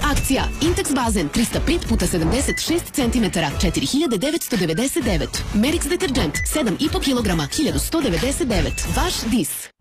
Akcija Intex bazen 305 x 76 cm 4999. Merix deterđent 7,5 kg 1199. Vaš Dis.